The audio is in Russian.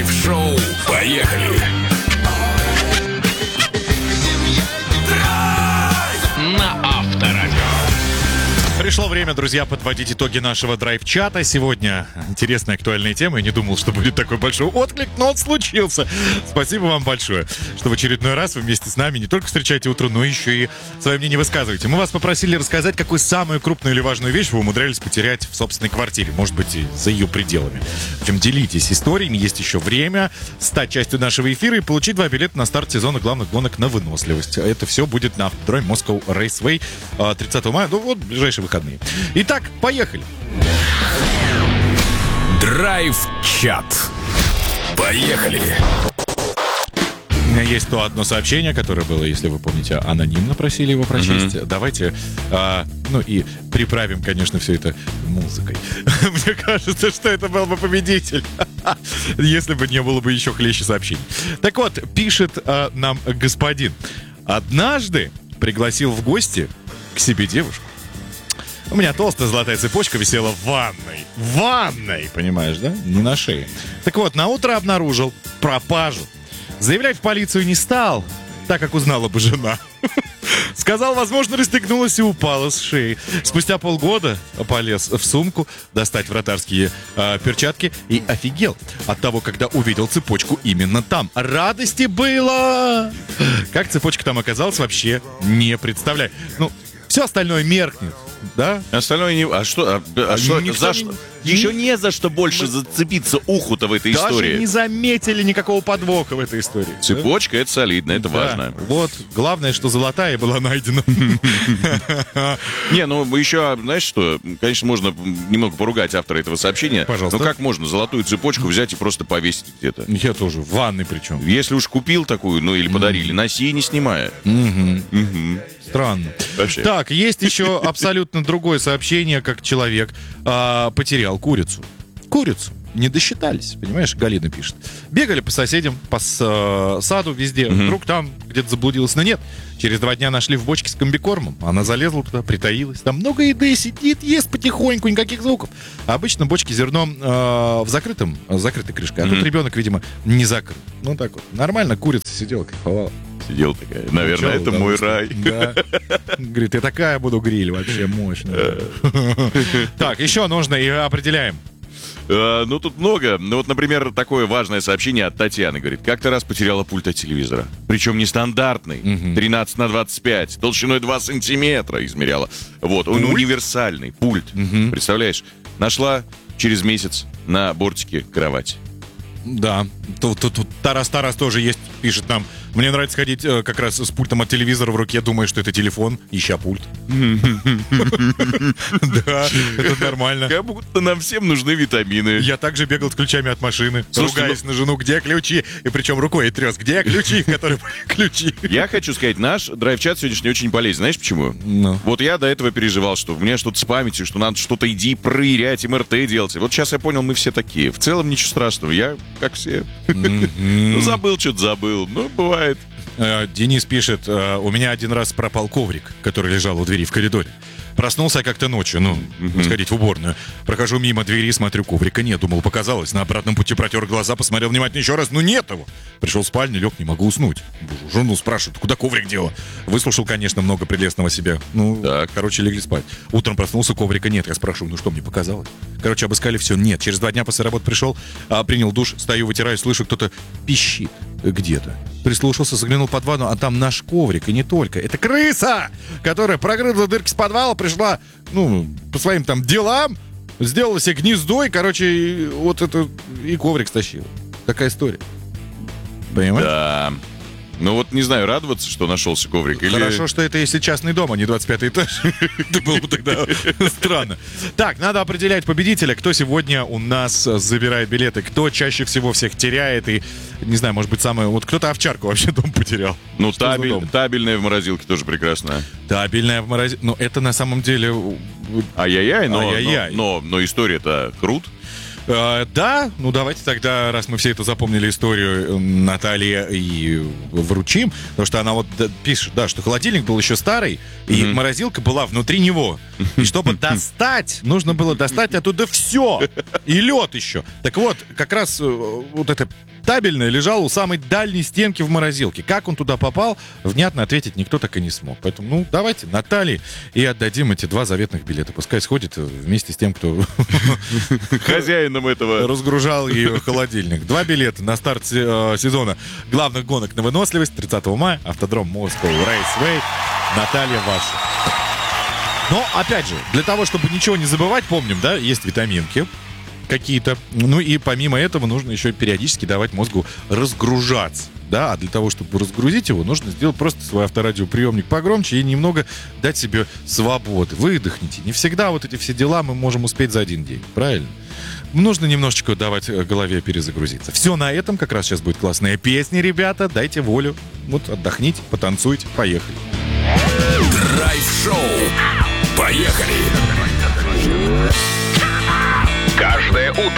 Драйв-шоу. Поехали! На Авторадио. Пришло время, друзья, подводить итоги нашего драйв-чата. Сегодня интересная актуальная тема. Я не думал, что будет такой большой отклик, но он случился. Спасибо вам большое, что в очередной раз вы вместе с нами не только встречаете утро, но еще и свое мнение высказываете. Мы вас попросили рассказать, какую самую крупную или важную вещь вы умудрялись потерять в собственной квартире. Может быть, и за ее пределами. В общем, делитесь историями. Есть еще время стать частью нашего эфира и получить 2 билета на старт сезона главных гонок на выносливость. Это все будет на Автодроме Moscow Raceway 30 мая. Ну вот, ближайшие выходные. Итак, поехали. Драйв-чат. Поехали. У меня есть то одно сообщение, которое было, если вы помните, анонимно просили его прочесть. Давайте, и приправим, конечно, все это музыкой. Мне кажется, что это был бы победитель, если бы не было бы еще хлеще сообщений. Так вот, пишет нам господин. Однажды пригласил в гости к себе девушку. У меня толстая золотая цепочка висела в ванной. В ванной, понимаешь, да? Не на шее. Так вот, на утро обнаружил пропажу. Заявлять в полицию не стал, так как узнала бы жена. Сказал, возможно, расстегнулась и упала с шеи. Спустя полгода полез в сумку достать вратарские перчатки и офигел от того, когда увидел цепочку именно там. Радости было! Как цепочка там оказалась, вообще не представляю. Ну, все остальное меркнет. Да? Остальное не... А что? За что? Еще не за что больше зацепиться уху-то в этой истории. Даже не заметили никакого подвоха в этой истории. Цепочка, да? Это солидно, это важно. Вот, главное, что золотая была найдена. Не, ну еще, знаешь что, конечно, можно немного поругать автора этого сообщения. Пожалуйста. Но как можно золотую цепочку взять и просто повесить где-то? Я тоже, в ванной причем. Если уж купил такую, ну или подарили, носи, не снимая. Странно. Вообще. Так, есть еще абсолютно другое сообщение, как человек потерял курицу. Курицу. Не досчитались, понимаешь, Галина пишет. Бегали по соседям, по саду, везде. Вдруг там где-то заблудилась, но нет. Через 2 дня нашли в бочке с комбикормом. Она залезла туда, притаилась. Там много еды, сидит, ест потихоньку, никаких звуков. А обычно бочки зерном с закрытой крышкой. А тут ребенок, видимо, не закрыл. Ну так вот. Нормально курица сидела, кайфовала. Сидел такая. Наверное, это мой рай. Да. Говорит, я такая буду гриль, вообще мощная. Так, еще нужно и определяем. Ну, тут много. Ну, вот, например, такое важное сообщение от Татьяны. Говорит, как-то раз потеряла пульт от телевизора. Причем нестандартный. 13x25. Толщиной 2 сантиметра измеряла. Вот, он универсальный пульт. Представляешь? Нашла через месяц на бортике кровати. Да, тут Тарас тоже есть, пишет нам. Мне нравится ходить как раз с пультом от телевизора в руке, думаю, что это телефон, ища пульт. Да, это нормально. Как будто нам всем нужны витамины. Я также бегал с ключами от машины, ругаясь на жену, где ключи, и причем рукой тряс, где ключи, которые ключи. Я хочу сказать, наш драйв-чат сегодняшний очень полезен. Знаешь почему? Вот я до этого переживал, что у меня что-то с памятью, что надо что-то иди проверять, МРТ делать. Вот сейчас я понял, мы все такие. В целом ничего страшного, я как все. Ну, забыл, что-то забыл. Ну, бывает. Денис пишет, у меня один раз пропал коврик, который лежал у двери в коридоре. Проснулся я как-то ночью, сходить в уборную. Прохожу мимо двери, смотрю, коврика нет. Думал, показалось. На обратном пути протер глаза, посмотрел внимательно еще раз. Нет его. Пришел в спальню, лег, не могу уснуть. Жену спрашивают, куда коврик дело? Выслушал, конечно, много прелестного себя. Легли спать. Утром проснулся, коврика нет. Я спрашиваю, что мне показалось? Обыскали все. Нет. Через 2 дня после работы пришел, принял душ, стою, вытираю, слышу, кто-то пищит где-то. Прислушался, заглянул под ванну, а там наш коврик, и не только. Это крыса, которая прогрызла дырки с подвала, пришла, по своим там делам, сделала себе гнездо, и, вот это, и коврик стащила. Такая история. Понимаешь? Да. Ну вот, не знаю, радоваться, что нашелся коврик, или... Хорошо, что это если частный дом, а не 25-й этаж. Это было бы тогда странно. Так, надо определять победителя, кто сегодня у нас забирает билеты, кто чаще всего всех теряет, и, не знаю, может быть, вот кто-то овчарку вообще дом потерял. Ну, табельная в морозилке тоже прекрасная. Табельная в морозилке, но это на самом деле... Ай-яй-яй, но история-то крут. Да, давайте тогда, раз мы все это запомнили историю, Наталье и вручим, потому что она вот пишет, что холодильник был еще старый, и морозилка была внутри него. И чтобы достать, нужно было достать оттуда все. И лед еще. Так вот, как раз вот это табельное лежало у самой дальней стенки в морозилке. Как он туда попал, внятно ответить никто так и не смог. Поэтому, давайте Наталье и отдадим эти 2 заветных билета. Пускай сходит вместе с тем, кто Хозяином этого. разгружал ее холодильник. 2 билета на старт сезона главных гонок на выносливость 30 мая. Автодром Moscow Raceway. Наталья ваша. Но, опять же, для того, чтобы ничего не забывать, помним, да, есть витаминки какие-то. Ну и помимо этого нужно еще периодически давать мозгу разгружаться. Да, а для того, чтобы разгрузить его, нужно сделать просто свой авторадиоприемник погромче и немного дать себе свободы. Выдохните. Не всегда вот эти все дела мы можем успеть за один день. Правильно? Нужно немножечко давать голове перезагрузиться. Все на этом. Как раз сейчас будет классная песня, ребята. Дайте волю. Вот отдохните, потанцуйте. Поехали. Драйв-шоу. Поехали. Каждое утро